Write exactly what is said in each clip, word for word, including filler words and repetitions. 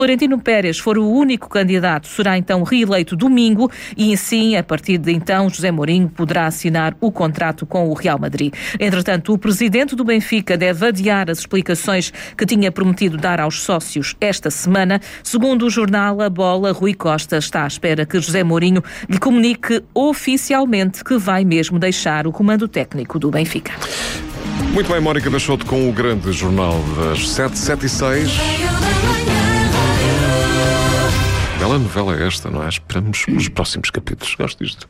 Florentino Pérez for o único candidato, será então reeleito domingo e, sim, a partir de então, José Mourinho poderá assinar o contrato com o Real Madrid. Entretanto, o presidente do Benfica deve adiar as explicações que tinha prometido dar aos sócios esta semana. Segundo o jornal A Bola, Rui Costa está à espera que José Mourinho lhe comunique oficialmente que vai mesmo deixar o comando técnico do Benfica. Muito bem, Mónica Peixoto com o grande jornal das sete, sete e seis. Bela novela é esta, não é? Esperamos pelos próximos capítulos. Gosto disto.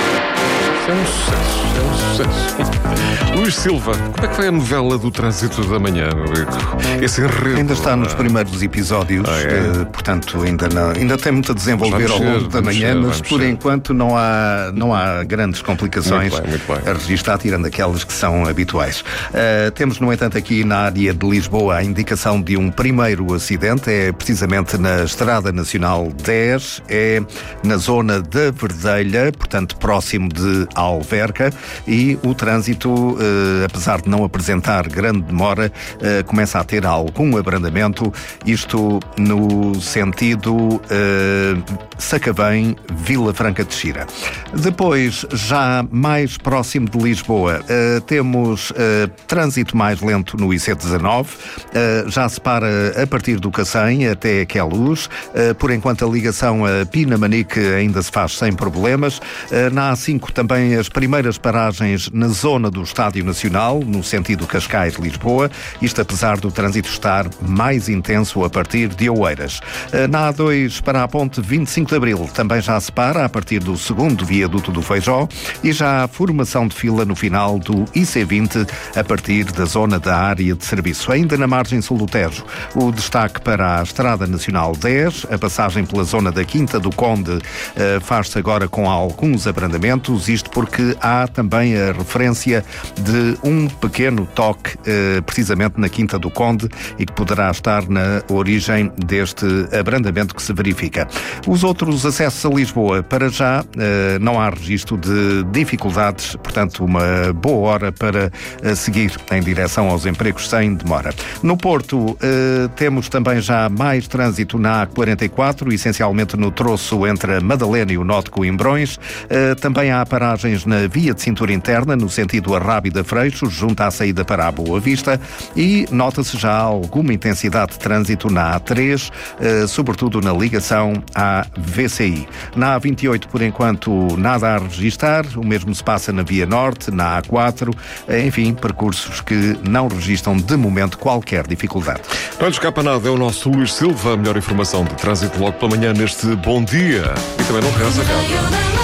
É um sucesso, é um sucesso. Luís Silva, como é que vai a novela do Trânsito da Manhã, meu amigo? Esse enredo. Ainda está nos primeiros episódios, ah, é? uh, portanto ainda, não, ainda tem muito a desenvolver ao longo da manhã, ser, mas por ser. enquanto não há, não há grandes complicações muito bem, muito bem. a registrar, tirando aquelas que são habituais. Uh, temos, no entanto, aqui na área de Lisboa a indicação de um primeiro acidente, é precisamente na Estrada Nacional dez, é na zona da Verdelha, portanto próximo de Alverca, e o trânsito, eh, apesar de não apresentar grande demora, eh, começa a ter algum abrandamento, isto no sentido eh, Sacavém, Vila Franca de Xira. Depois, já mais próximo de Lisboa, eh, temos eh, trânsito mais lento no I C dezanove, eh, já se para a partir do Cacém até Queluz, eh, por enquanto a ligação a Pinamanique ainda se faz sem problemas. Eh, na A cinco também as primeiras paragens na zona do Estádio Nacional, no sentido Cascais-Lisboa, isto apesar do trânsito estar mais intenso a partir de Oeiras. Na A dois para a ponte vinte e cinco de Abril também já se para a partir do segundo viaduto do Feijó e já há formação de fila no final do I C vinte a partir da zona da área de serviço. Ainda na margem sul do Tejo, o destaque para a Estrada Nacional dez, a passagem pela zona da Quinta do Conde eh, faz-se agora com alguns abrandamentos, isto porque há também a referência de um pequeno toque eh, precisamente na Quinta do Conde e que poderá estar na origem deste abrandamento que se verifica. Os outros acessos a Lisboa, para já, eh, não há registro de dificuldades, portanto uma boa hora para eh, seguir em direção aos empregos sem demora. No Porto eh, temos também já mais trânsito na A quarenta e quatro, essencialmente no troço entre a Madalena e o Nó de Coimbrões. Eh, também há paragens na via de cintura interna, no sentido Arrábida-Freixo, junto à saída para a Boa Vista, e nota-se já alguma intensidade de trânsito na A três, eh, sobretudo na ligação à V C I. Na A vinte e oito, por enquanto, nada a registrar, o mesmo se passa na Via Norte, na A quatro, eh, enfim, percursos que não registram de momento qualquer dificuldade. Não lhe escapa nada, é o nosso Luís Silva, a melhor informação de trânsito logo pela manhã neste Bom Dia. E também não regressa a casa.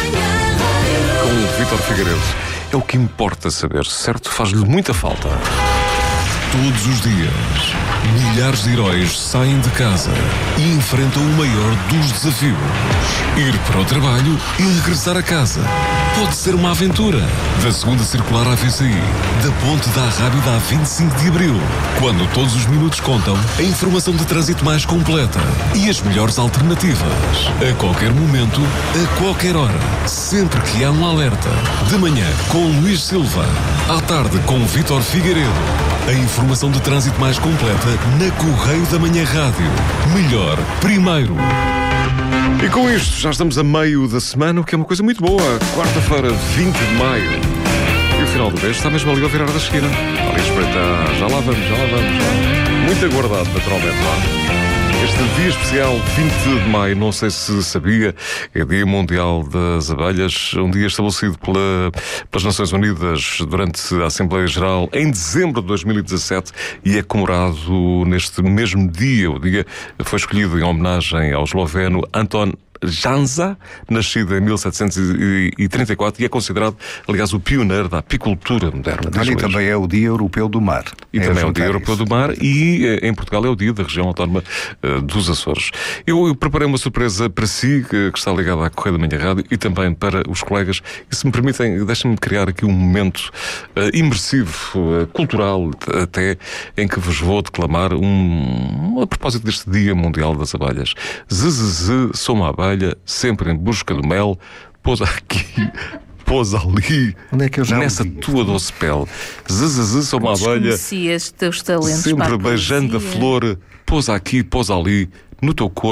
Vítor Figueiredo. É o que importa saber, certo? Faz-lhe muita falta. Todos os dias, milhares de heróis saem de casa e enfrentam o maior dos desafios. Ir para o trabalho e regressar a casa. Pode ser uma aventura. Da segunda circular à V C I, da ponte da Arrábida a vinte e cinco de Abril. Quando todos os minutos contam, a informação de trânsito mais completa e as melhores alternativas. A qualquer momento, a qualquer hora. Sempre que há um alerta. De manhã, com Luís Silva. À tarde, com Vítor Figueiredo. A informação de trânsito mais completa na Correio da Manhã Rádio. Melhor, primeiro. E com isto, já estamos a meio da semana, o que é uma coisa muito boa. Quarta-feira, vinte de maio. E o final do mês está mesmo ali ao virar da esquina. Ali a espreitar. Já lá vamos, já lá vamos. Já. Muito aguardado, naturalmente, lá. Este dia especial, vinte de maio, não sei se sabia, é Dia Mundial das Abelhas, um dia estabelecido pela, pelas Nações Unidas durante a Assembleia Geral em dezembro de dois mil e dezassete e é comemorado neste mesmo dia. O dia foi escolhido em homenagem ao esloveno Anton Jansa, nascido em mil setecentos e trinta e quatro e é considerado, aliás, o pioneiro da apicultura moderna. E também é o Dia Europeu do Mar. E é também é o Dia Europeu do Mar e em Portugal é o Dia da região autónoma uh, dos Açores. Eu, eu preparei uma surpresa para si, que, que está ligada à Correio da Manhã Rádio e também para os colegas. E se me permitem, deixem-me criar aqui um momento uh, imersivo, uh, cultural até, em que vos vou declamar um, a propósito deste Dia Mundial das Abelhas. Zzzz, sou uma abelha, sempre em busca do mel, pousa aqui, pousa ali, onde é que eu já nessa tua doce pele. Zzzz, sou uma abelha, os teus talentos sempre beijando a flor, pousa aqui, pousa ali, no teu corpo.